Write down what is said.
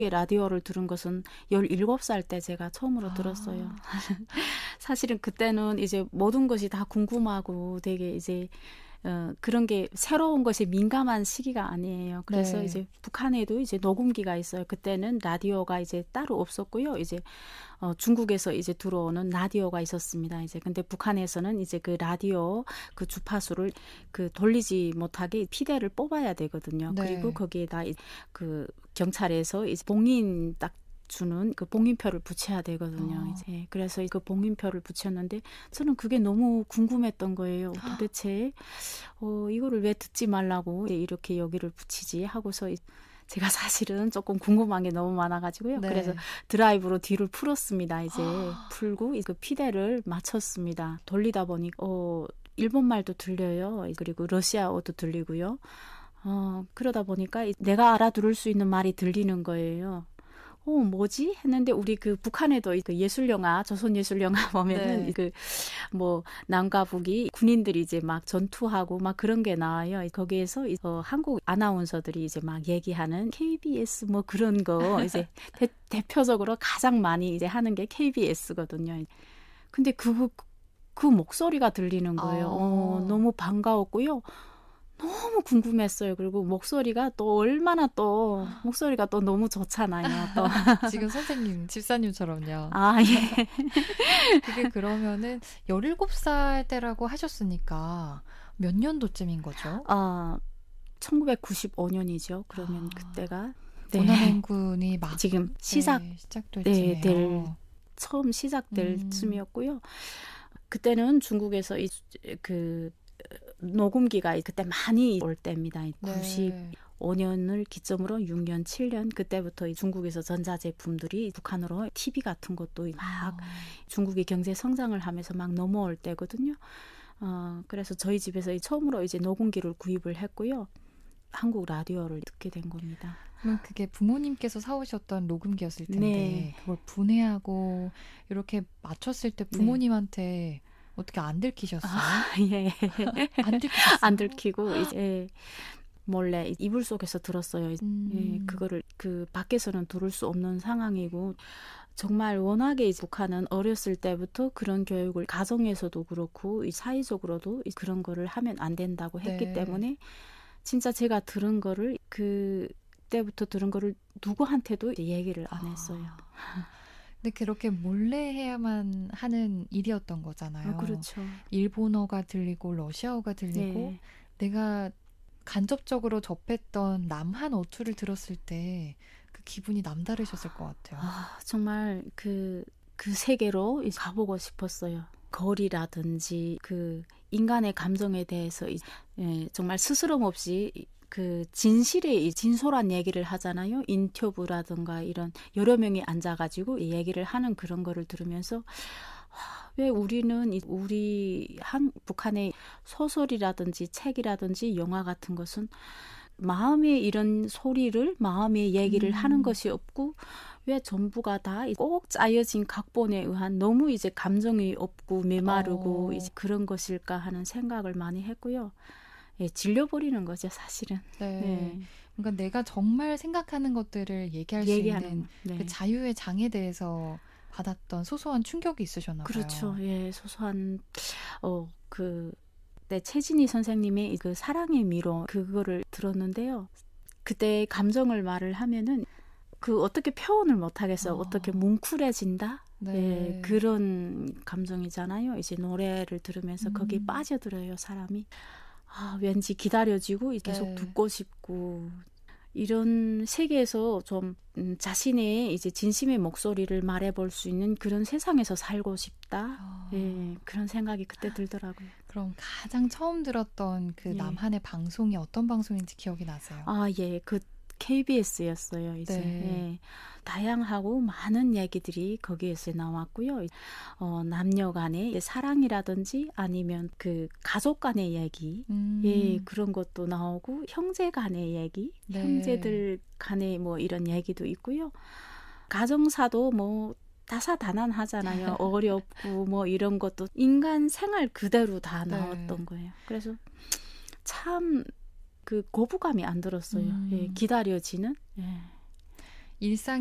라디오를 들은 것은 17살 때 제가 처음으로 들었어요. 사실은 그때는 이제 모든 것이 다 궁금하고 되게 이제 그런 게 새로운 것이 민감한 시기가 아니에요. 그래서 네. 이제 북한에도 이제 녹음기가 있어요. 그때는 라디오가 이제 따로 없었고요. 이제 중국에서 이제 들어오는 라디오가 있었습니다. 이제 근데 북한에서는 이제 그 라디오 그 주파수를 그 돌리지 못하게 피대를 뽑아야 되거든요. 네. 그리고 거기에다 그 경찰에서 이제 봉인 딱 주는 그 봉인표를 붙여야 되거든요. 이제 그래서 그 봉인표를 붙였는데 저는 그게 너무 궁금했던 거예요. 도대체 이거를 왜 듣지 말라고 이렇게 여기를 붙이지 하고서 제가 사실은 조금 궁금한 게 너무 많아가지고요. 네. 그래서 드라이브로 뒤를 풀었습니다. 이제 풀고 그 피대를 맞췄습니다. 돌리다 보니 일본말도 들려요. 그리고 러시아어도 들리고요. 그러다 보니까 내가 알아들을 수 있는 말이 들리는 거예요. 뭐지? 했는데 우리 그 북한에도 그 예술영화, 조선 예술영화 보면은 네. 그 뭐 남과 북이 군인들이 이제 막 전투하고 막 그런 게 나와요. 거기에서 한국 아나운서들이 이제 막 얘기하는 KBS 뭐 그런 거 이제 대표적으로 가장 많이 이제 하는 게 KBS거든요. 근데 그 목소리가 들리는 거예요. 너무 반가웠고요. 너무 궁금했어요. 그리고 목소리가 또 목소리가 또 너무 좋잖아요. 또. 지금 선생님, 집사님처럼요. 아, 예. 그게 그러면은 17살 때라고 하셨으니까 몇 년도쯤인 거죠? 1995년이죠. 그러면 그때가 원안행군이 막 지금 시작될 쯤이에요. 처음 시작될 쯤이었고요. 그때는 중국에서 그 녹음기가 그때 많이 올 때입니다. 95년을 기점으로 6년, 7년 그때부터 중국에서 전자제품들이 북한으로 TV 같은 것도 막 중국이 경제 성장을 하면서 막 넘어올 때거든요. 그래서 저희 집에서 처음으로 이제 녹음기를 구입을 했고요. 한국 라디오를 듣게 된 겁니다. 그럼 그게 부모님께서 사오셨던 녹음기였을 텐데 네. 그걸 분해하고 이렇게 맞췄을 때 부모님한테 어떻게 안 들키셨어요? 예. 안 들키셨어요? 안 들키고 이제 몰래 이불 속에서 들었어요. 예, 그거를 그 밖에서는 들을 수 없는 상황이고 정말 워낙에 이제 북한은 어렸을 때부터 그런 교육을 가정에서도 그렇고 사회적으로도 그런 거를 하면 안 된다고 했기 때문에 진짜 제가 들은 거를 그때부터 들은 거를 누구한테도 이제 얘기를 안 했어요. 근데 그렇게 몰래 해야만 하는 일이었던 거잖아요. 그렇죠. 일본어가 들리고 러시아어가 들리고 내가 간접적으로 접했던 남한 어투를 들었을 때 그 기분이 남다르셨을 것 같아요. 정말 그 세계로 가보고 싶었어요. 거리라든지 그 인간의 감정에 대해서 정말 스스럼 없이 그 진솔한 얘기를 하잖아요. 인터뷰라든가 이런 여러 명이 앉아가지고 얘기를 하는 그런 거를 들으면서 왜 우리는 북한의 소설이라든지 책이라든지 영화 같은 것은 마음의 이런 소리를 마음의 얘기를 하는 것이 없고 왜 전부가 다 꼭 짜여진 각본에 의한 너무 이제 감정이 없고 메마르고 이제 그런 것일까 하는 생각을 많이 했고요. 예, 질려버리는 거죠, 사실은. 네. 그러니까 내가 정말 생각하는 것들을 얘기할 수 있는 그 자유의 장에 대해서 받았던 소소한 충격이 있으셨나 봐요. 그렇죠. 예, 소소한 최진희 선생님의 그 사랑의 미로 그거를 들었는데요. 그때 감정을 말을 하면은 그 어떻게 표현을 못 하겠어요. 어떻게 뭉클해진다? 예, 그런 감정이잖아요. 이제 노래를 들으면서 거기에 빠져들어요, 사람이. 왠지 기다려지고 계속 듣고 싶고 이런 세계에서 좀 자신의 이제 진심의 목소리를 말해볼 수 있는 그런 세상에서 살고 싶다. 예, 그런 생각이 그때 들더라고요. 그럼 가장 처음 들었던 그 남한의 방송이 어떤 방송인지 기억이 나세요? 예, 그 KBS였어요. 이제 예, 다양하고 많은 얘기들이 거기에서 나왔고요. 남녀 간의 사랑이라든지 아니면 그 가족 간의 얘기, 예, 그런 것도 나오고 형제 간의 얘기, 형제들 간의 뭐 이런 얘기도 있고요. 가정사도 뭐 다사다난하잖아요. 어렵고 뭐 이런 것도 인간 생활 그대로 다 나왔던 거예요. 그래서 참 그 거부감이 안 들었어요. 예, 기다려지는. 예. 일상